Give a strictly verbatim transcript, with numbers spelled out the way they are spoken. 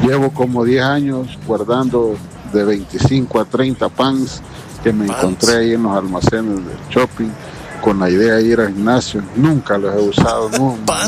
Llevo como diez años guardando de veinticinco a treinta pants que me Pants. encontré ahí en los almacenes del shopping con la idea de ir al gimnasio. Nunca los he usado, no.